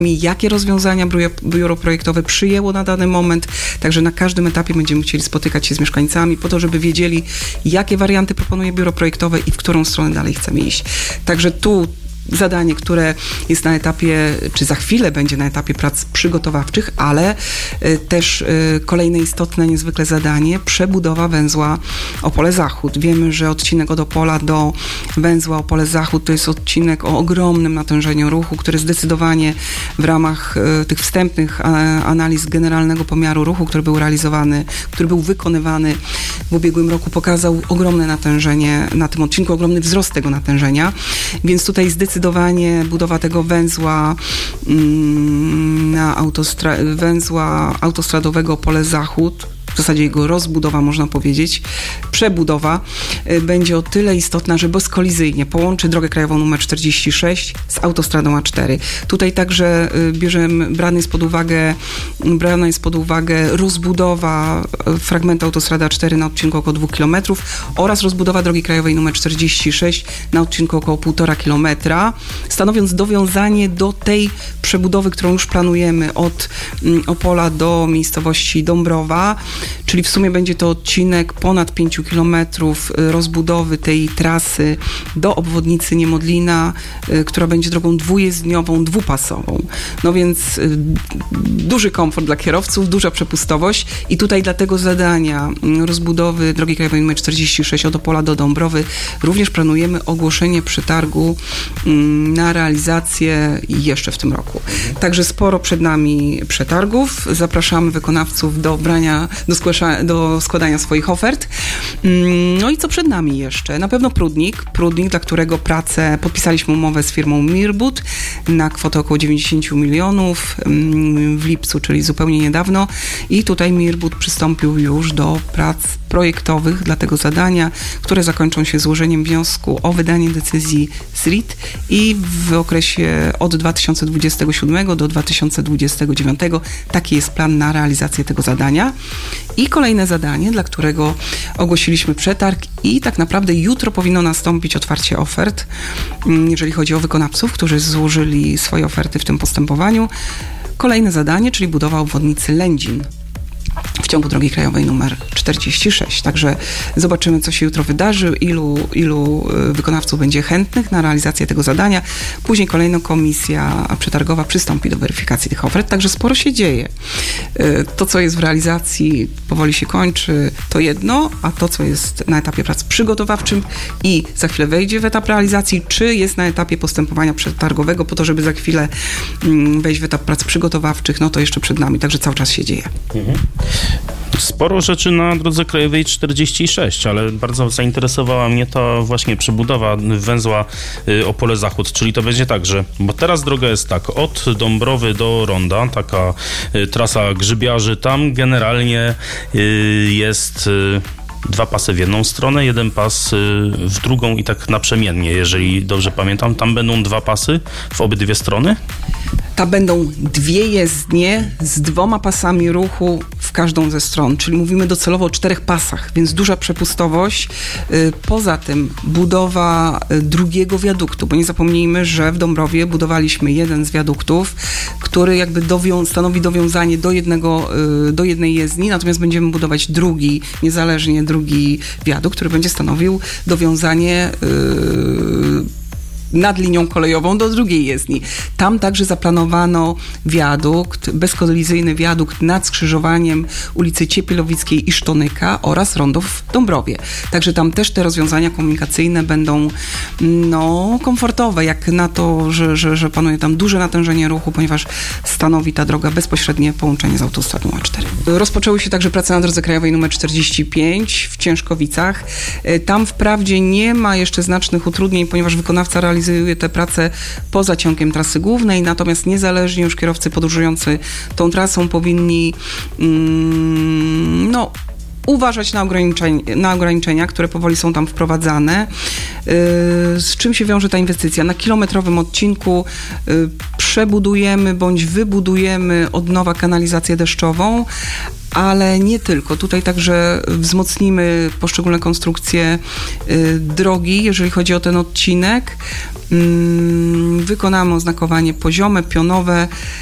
jakie rozwiązania biuro projektowe przyjęło na dany moment. Także na każdym etapie będziemy chcieli spotykać się z mieszkańcami po to, żeby wiedzieli, jakie warianty proponuje biuro projektowe i w którą stronę dalej chcemy iść. Także tu zadanie, które jest na etapie, czy za chwilę będzie na etapie prac przygotowawczych, ale też kolejne istotne niezwykle zadanie, przebudowa węzła Opole Zachód. Wiemy, że odcinek od Opola do węzła Opole Zachód to jest odcinek o ogromnym natężeniu ruchu, który zdecydowanie w ramach tych wstępnych analiz generalnego pomiaru ruchu, który był realizowany, który był wykonywany w ubiegłym roku, pokazał ogromne natężenie na tym odcinku, ogromny wzrost tego natężenia, więc tutaj zdecydowanie budowa tego węzła węzła autostradowego Opole Zachód, w zasadzie jego rozbudowa, można powiedzieć, przebudowa, będzie o tyle istotna, że bezkolizyjnie połączy drogę krajową nr 46 z autostradą A4. Tutaj także brana jest pod uwagę rozbudowa fragmentu autostrady A4 na odcinku około 2 km oraz rozbudowa drogi krajowej nr 46 na odcinku około 1,5 km, stanowiąc dowiązanie do tej przebudowy, którą już planujemy od Opola do miejscowości Dąbrowa, czyli w sumie będzie to odcinek ponad 5 km rozbudowy tej trasy do obwodnicy Niemodlina, która będzie drogą dwujezdniową, dwupasową. No więc duży komfort dla kierowców, duża przepustowość i tutaj dla tego zadania rozbudowy drogi krajowej nr 46 od Opola do Dąbrowy również planujemy ogłoszenie przetargu na realizację jeszcze w tym roku. Także sporo przed nami przetargów. Zapraszamy wykonawców do składania swoich ofert. No i co przed nami jeszcze? Na pewno Prudnik, dla którego podpisaliśmy umowę z firmą Mirbud na kwotę około 90 milionów w lipcu, czyli zupełnie niedawno i tutaj Mirbud przystąpił już do prac projektowych dla tego zadania, które zakończą się złożeniem wniosku o wydanie decyzji ZRID i w okresie od 2027 do 2029 taki jest plan na realizację tego zadania. I kolejne zadanie, dla którego ogłosiliśmy przetarg i tak naprawdę jutro powinno nastąpić otwarcie ofert, jeżeli chodzi o wykonawców, którzy złożyli swoje oferty w tym postępowaniu. Kolejne zadanie, czyli budowa obwodnicy Lędzin w ciągu drogi krajowej nr 46. Także zobaczymy, co się jutro wydarzy, ilu wykonawców będzie chętnych na realizację tego zadania. Później kolejna komisja przetargowa przystąpi do weryfikacji tych ofert, także sporo się dzieje. To, co jest w realizacji, powoli się kończy, to jedno, a to, co jest na etapie prac przygotowawczym i za chwilę wejdzie w etap realizacji, czy jest na etapie postępowania przetargowego, po to, żeby za chwilę wejść w etap prac przygotowawczych, no to jeszcze przed nami, także cały czas się dzieje. Sporo rzeczy na drodze krajowej 46, ale bardzo zainteresowała mnie ta właśnie przebudowa węzła Opole Zachód, czyli to będzie tak, że, bo teraz droga jest tak, od Dąbrowy do Ronda, taka trasa grzybiarzy, tam generalnie jest 2 pasy w jedną stronę, 1 pas w drugą i tak naprzemiennie, jeżeli dobrze pamiętam. Tam będą 2 pasy w obydwie strony? Tam będą 2 jezdnie z 2 pasami ruchu w każdą ze stron, czyli mówimy docelowo o 4 pasach, więc duża przepustowość. Poza tym budowa drugiego wiaduktu, bo nie zapomnijmy, że w Dąbrowie budowaliśmy jeden z wiaduktów, który jakby stanowi dowiązanie do jednej jezdni, natomiast będziemy budować drugi wiadukt, który będzie stanowił dowiązanie nad linią kolejową do drugiej jezdni. Tam także zaplanowano bezkolizyjny wiadukt nad skrzyżowaniem ulicy Ciepielowickiej i Sztonyka oraz rondo w Dąbrowie. Także tam też te rozwiązania komunikacyjne będą komfortowe, jak na to, że panuje tam duże natężenie ruchu, ponieważ stanowi ta droga bezpośrednie połączenie z autostradą A4. Rozpoczęły się także prace na drodze krajowej nr 45 w Ciężkowicach. Tam wprawdzie nie ma jeszcze znacznych utrudnień, ponieważ wykonawca realizuje te prace poza ciągiem trasy głównej, natomiast niezależnie już kierowcy podróżujący tą trasą powinni uważać na ograniczenia, które powoli są tam wprowadzane. Z czym się wiąże ta inwestycja? Na kilometrowym odcinku przebudujemy bądź wybudujemy od nowa kanalizację deszczową, ale nie tylko. Tutaj także wzmocnimy poszczególne konstrukcje drogi, jeżeli chodzi o ten odcinek. Wykonamy oznakowanie poziome, pionowe,